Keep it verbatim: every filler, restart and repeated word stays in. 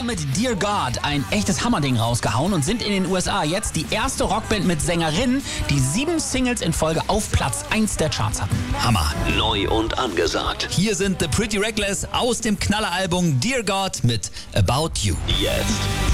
mit Dear God ein echtes Hammerding rausgehauen und sind in den U S A jetzt die erste Rockband mit Sängerinnen, die sieben Singles in Folge auf Platz eins der Charts hatten. Hammer. Neu und angesagt. Hier sind The Pretty Reckless aus dem Knalleralbum Dear God mit About You. Jetzt.